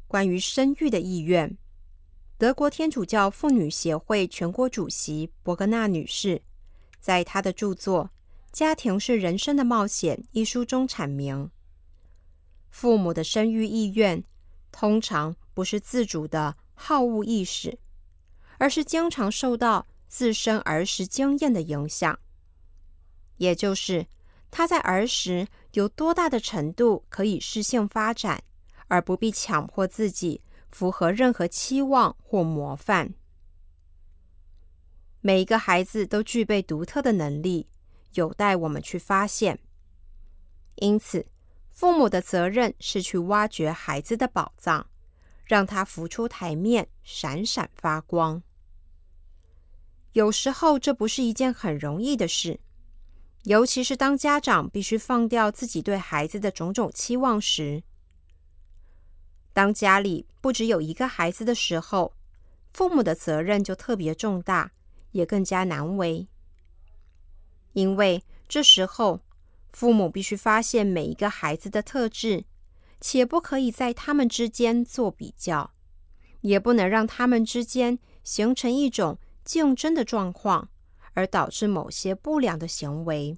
关于生育的意愿，德国天主教妇女协会全国主席伯格纳女士在她的著作《家庭是人生的冒险》一书中阐明，父母的生育意愿通常不是自主的好恶意识，而是经常受到自身儿时经验的影响，也就是他在儿时有多大的程度可以适性发展，而不必强迫自己符合任何期望或模范。每一个孩子都具备独特的能力，有待我们去发现。因此，父母的责任是去挖掘孩子的宝藏，让他浮出台面，闪闪发光。有时候这不是一件很容易的事，尤其是当家长必须放掉自己对孩子的种种期望时。当家里不只有一个孩子的时候，父母的责任就特别重大，也更加难为。因为这时候，父母必须发现每一个孩子的特质，且不可以在他们之间做比较，也不能让他们之间形成一种竞争的状况，而导致某些不良的行为。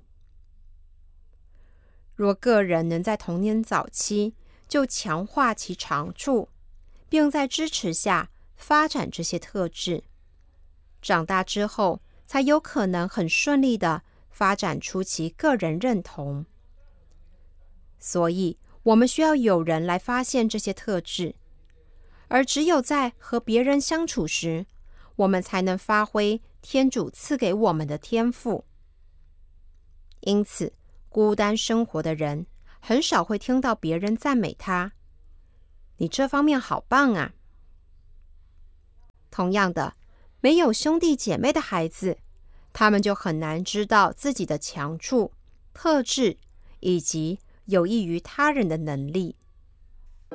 若个人能在童年早期就强化其长处，并在支持下发展这些特质，长大之后才有可能很顺利地发展出其个人认同。所以，我们需要有人来发现这些特质，而只有在和别人相处时，我们才能发挥天主赐给我们的天赋。因此，孤单生活的人很少会听到别人赞美他：“你这方面好棒啊！”同样的，没有兄弟姐妹的孩子，他们就很难知道自己的强处、特质以及有益于他人的能力。